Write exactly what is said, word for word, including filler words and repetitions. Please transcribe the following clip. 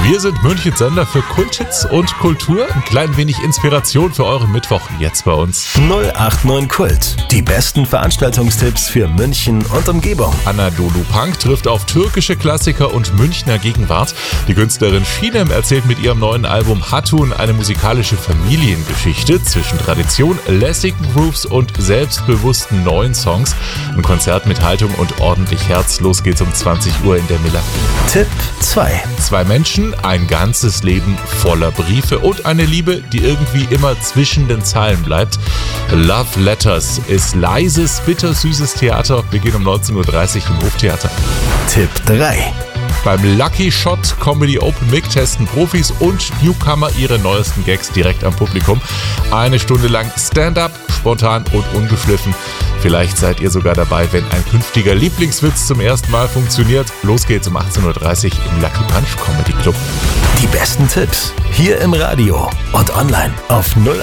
Wir sind Münchens Sender für Kulthits und Kultur. Ein klein wenig Inspiration für euren Mittwoch jetzt bei uns. null acht neun Kult. Die besten Veranstaltungstipps für München und Umgebung. Anadolu Punk trifft auf türkische Klassiker und Münchner Gegenwart. Die Künstlerin Shinem erzählt mit ihrem neuen Album Hatun eine musikalische Familiengeschichte zwischen Tradition, lässigen Grooves und selbstbewussten neuen Songs. Ein Konzert mit Haltung und ordentlich Herz. Los geht's um zwanzig Uhr in der Miller. Tipp zwei. Zwei Menschen, ein ganzes Leben voller Briefe und eine Liebe, die irgendwie immer zwischen den Zeilen bleibt. Love Letters ist leises, bittersüßes Theater. Wir gehen um neunzehn Uhr dreißig im Hoftheater. Tipp drei. Beim Lucky Shot Comedy Open Mic testen Profis und Newcomer ihre neuesten Gags direkt am Publikum. Eine Stunde lang Stand-up, spontan und ungeschliffen. Vielleicht seid ihr sogar dabei, wenn ein künftiger Lieblingswitz zum ersten Mal funktioniert. Los geht's um achtzehn Uhr dreißig im Lucky Punch Comedy Club. Die besten Tipps hier im Radio und online auf null